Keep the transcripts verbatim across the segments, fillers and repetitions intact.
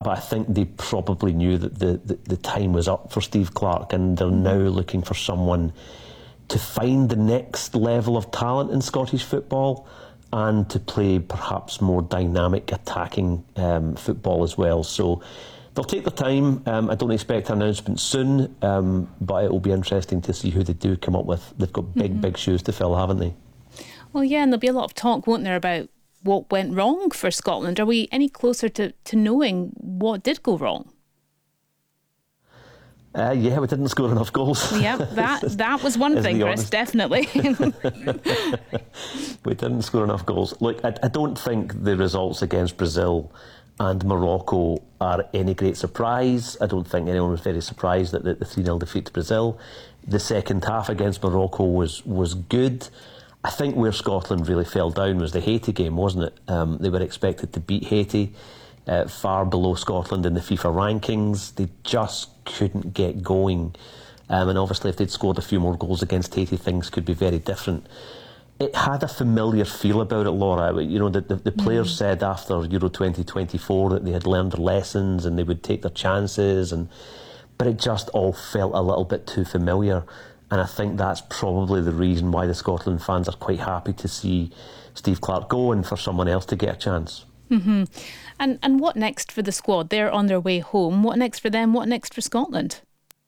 but I think they probably knew that the, the, the time was up for Steve Clarke, and they're now looking for someone to find the next level of talent in Scottish football and to play perhaps more dynamic attacking um, football as well. So they'll take their time. Um, I don't expect an announcement soon, um, but it will be interesting to see who they do come up with. They've got big, mm-hmm. big shoes to fill, haven't they? Well, yeah, and there'll be a lot of talk, won't there, about what went wrong for Scotland. Are we any closer to, to knowing what did go wrong? Uh, yeah, we didn't score enough goals. Yeah, that that was one thing, Chris, honest. Definitely. We didn't score enough goals. Look, I, I don't think the results against Brazil and Morocco are any great surprise. I don't think anyone was very surprised that the, the three nil defeat to Brazil. The second half against Morocco was, was good. I think where Scotland really fell down was the Haiti game, wasn't it? Um, they were expected to beat Haiti. Uh, far below Scotland in the FIFA rankings. They just couldn't get going. Um, and obviously if they'd scored a few more goals against Haiti, things could be very different. It had a familiar feel about it, Laura. You know, the, the, the players mm. said after Euro twenty twenty-four that they had learned their lessons and they would take their chances, and but it just all felt a little bit too familiar. And I think that's probably the reason why the Scotland fans are quite happy to see Steve Clarke go and for someone else to get a chance. Mm-hmm. And and what next for the squad? They're on their way home. What next for them? What next for Scotland?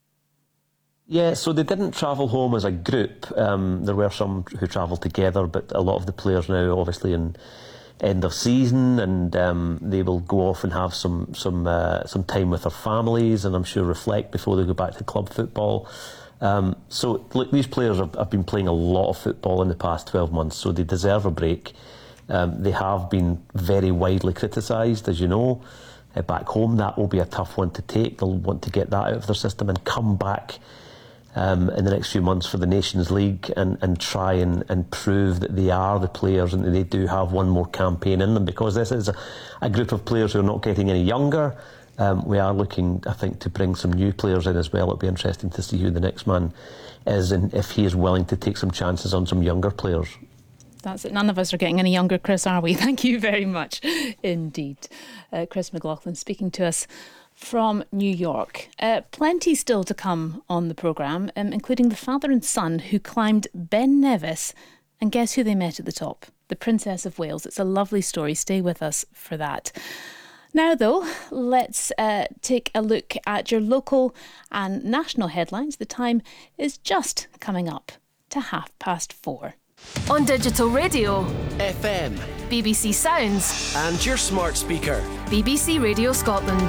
Yeah, so they didn't travel home as a group. Um, there were some who travelled together, but a lot of the players now obviously in end of season, and um, they will go off and have some some uh, some time with their families, and I'm sure reflect before they go back to club football. Um, so look, these players have, have been playing a lot of football in the past twelve months, so they deserve a break. Um, they have been very widely criticised, as you know. Uh, back home, that will be a tough one to take. They'll want to get that out of their system and come back um, in the next few months for the Nations League and, and try and, and prove that they are the players and that they do have one more campaign in them, because this is a, a group of players who are not getting any younger. Um, we are looking, I think, to bring some new players in as well. It'll be interesting to see who the next man is and if he is willing to take some chances on some younger players. That's it. None of us are getting any younger, Chris, are we? Thank you very much indeed. Uh, Chris McLaughlin speaking to us from New York. Uh, plenty still to come on the programme, um, including the father and son who climbed Ben Nevis, and guess who they met at the top? The Princess of Wales. It's a lovely story. Stay with us for that. Now, though, let's uh, take a look at your local and national headlines. The time is just coming up to half past four. On digital radio, F M, B B C Sounds, and your smart speaker, B B C Radio Scotland.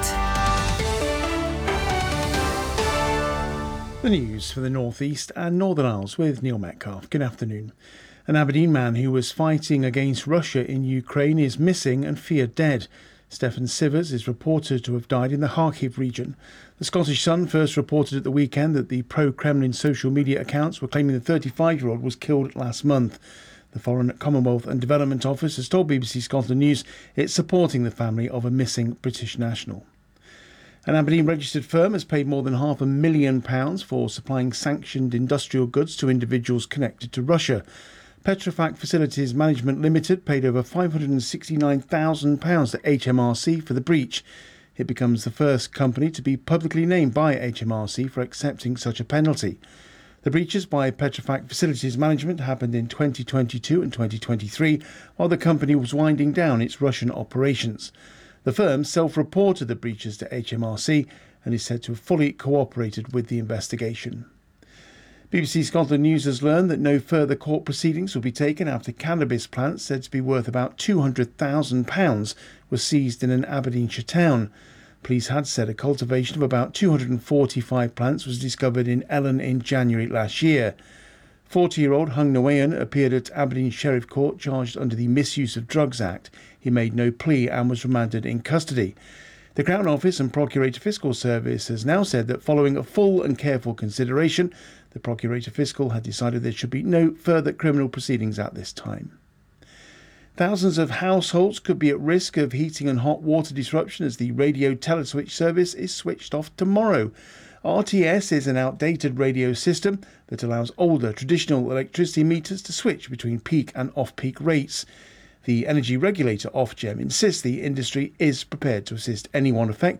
The news for the North East and Northern Isles with Neil Metcalf. Good afternoon. An Aberdeen man who was fighting against Russia in Ukraine is missing and feared dead. Stefan Sivers is reported to have died in the Kharkiv region. The Scottish Sun first reported at the weekend that the pro-Kremlin social media accounts were claiming the thirty-five-year-old was killed last month. The Foreign, Commonwealth and Development Office has told B B C Scotland News it's supporting the family of a missing British national. An Aberdeen registered firm has paid more than half a million pounds for supplying sanctioned industrial goods to individuals connected to Russia. Petrofac Facilities Management Limited paid over five hundred sixty-nine thousand pounds to H M R C for the breach. It becomes the first company to be publicly named by H M R C for accepting such a penalty. The breaches by Petrofac Facilities Management happened in twenty twenty-two and twenty twenty-three, while the company was winding down its Russian operations. The firm self-reported the breaches to H M R C and is said to have fully cooperated with the investigation. B B C Scotland News has learned that no further court proceedings will be taken after cannabis plants said to be worth about two hundred thousand pounds were seized in an Aberdeenshire town. Police had said a cultivation of about two hundred forty-five plants was discovered in Ellen in January last year. forty-year-old Hung Nguyen appeared at Aberdeen Sheriff Court charged under the Misuse of Drugs Act. He made no plea and was remanded in custody. The Crown Office and Procurator Fiscal Service has now said that following a full and careful consideration, the Procurator Fiscal had decided there should be no further criminal proceedings at this time. Thousands of households could be at risk of heating and hot water disruption as the radio teleswitch service is switched off tomorrow. R T S is an outdated radio system that allows older traditional electricity meters to switch between peak and off-peak rates. The energy regulator Ofgem insists the industry is prepared to assist anyone affected